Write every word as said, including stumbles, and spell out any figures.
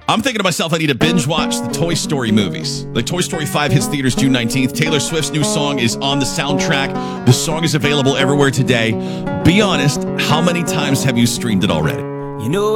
I'm thinking to myself, I need to binge watch the Toy Story movies. Like Toy Story five hits theaters June nineteenth. Taylor Swift's new song is on the soundtrack. The song is available everywhere today. Be honest, how many times have you streamed it already? You know